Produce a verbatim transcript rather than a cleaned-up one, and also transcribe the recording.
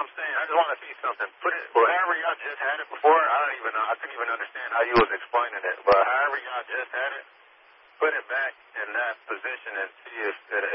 I'm saying. I just want to see something. Put it, well, however y'all just had it before, I don't even know. I couldn't even understand how you was explaining it. But however y'all just had it, put it back in that position and see if it